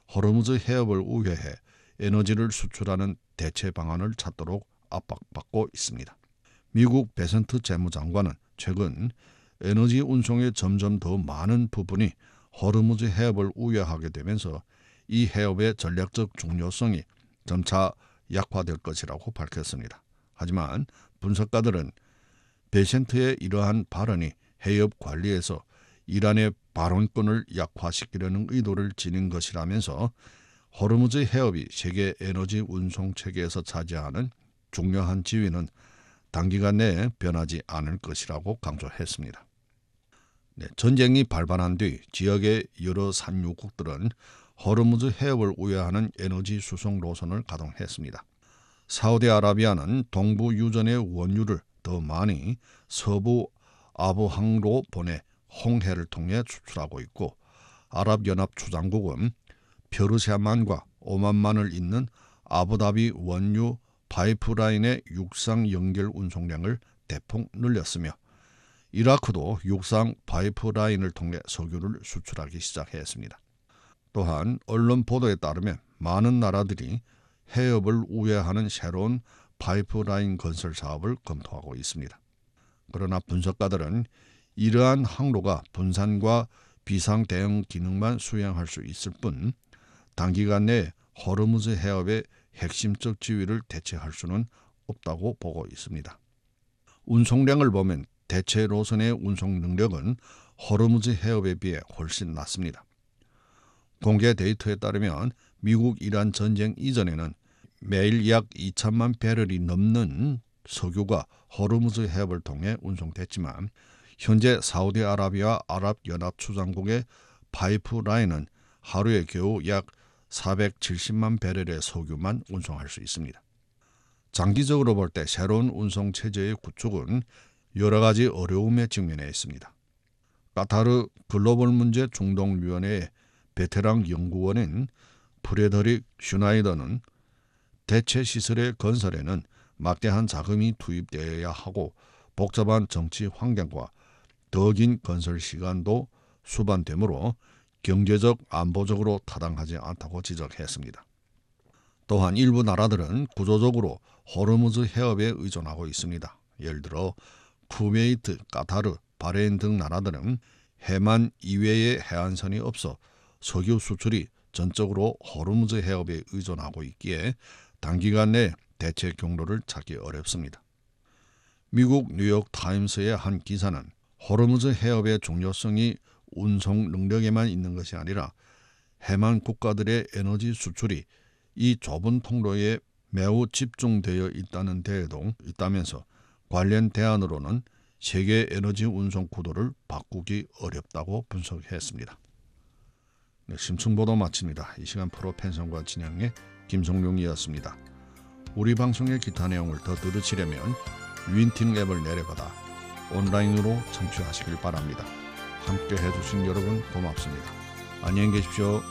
호르무즈 해협을 우회해 에너지를 수출하는 대체 방안을 찾도록 압박받고 있습니다. 미국 베센트 재무장관은 최근 에너지 운송의 점점 더 많은 부분이 호르무즈 해협을 우회하게 되면서 이 해협의 전략적 중요성이 점차 약화될 것이라고 밝혔습니다. 하지만 분석가들은 베센트의 이러한 발언이 해협 관리에서 이란의 발언권을 약화시키려는 의도를 지닌 것이라면서 호르무즈 해협이 세계 에너지 운송 체계에서 차지하는 중요한 지위는 단기간 내에 변하지 않을 것이라고 강조했습니다. 전쟁이 발발한 뒤 지역의 여러 산유국들은 호르무즈 해협을 우회하는 에너지 수송 노선을 가동했습니다. 사우디아라비아는 동부 유전의 원유를 더 많이 서부 아부항로 보내 홍해를 통해 수출하고 있고, 아랍연합주장국은 페르시아만과 오만만을 잇는 아부다비 원유 파이프라인의 육상 연결 운송량을 대폭 늘렸으며, 이라크도 육상 파이프라인을 통해 석유를 수출하기 시작했습니다. 또한 언론 보도에 따르면 많은 나라들이 해협을 우회하는 새로운 파이프라인 건설 사업을 검토하고 있습니다. 그러나 분석가들은 이러한 항로가 분산과 비상 대응 기능만 수행할 수 있을 뿐 단기간 내에 호르무즈 해협의 핵심적 지위를 대체할 수는 없다고 보고 있습니다. 운송량을 보면 대체 노선의 운송 능력은 호르무즈 해협에 비해 훨씬 낮습니다. 공개 데이터에 따르면 미국 이란 전쟁 이전에는 매일 약 2천만 배럴이 넘는 석유가 호르무즈 해협을 통해 운송됐지만 현재 사우디아라비아 아랍연합주장국의 파이프라인은 하루에 겨우 약 470만 배럴의 석유만 운송할 수 있습니다. 장기적으로 볼 때 새로운 운송 체제의 구축은 여러 가지 어려움에 직면해 있습니다. 카타르 글로벌 문제 중동위원회의 베테랑 연구원인 프레더릭 슈나이더는 대체 시설의 건설에는 막대한 자금이 투입되어야 하고 복잡한 정치 환경과 더 긴 건설 시간도 수반되므로 경제적 안보적으로 타당하지 않다고 지적했습니다. 또한 일부 나라들은 구조적으로 호르무즈 해협에 의존하고 있습니다. 예를 들어 쿠웨이트, 카타르, 바레인 등 나라들은 해만 이외의 해안선이 없어 석유 수출이 전적으로 호르무즈 해협에 의존하고 있기에 단기간 내 대체 경로를 찾기 어렵습니다. 미국 뉴욕타임스의 한 기사는 호르무즈 해협의 중요성이 운송 능력에만 있는 것이 아니라 해만 국가들의 에너지 수출이 이 좁은 통로에 매우 집중되어 있다는 데에도 있다면서 관련 대안으로는 세계 에너지 운송 구도를 바꾸기 어렵다고 분석했습니다. 심층보도 마칩니다. 이 시간 프로펜션과 진행의 김성룡이었습니다. 우리 방송의 기타 내용을 더 들으시려면 윈팅 앱을 내려받아 온라인으로 청취하시길 바랍니다. 함께 해주신 여러분 고맙습니다. 안녕히 계십시오.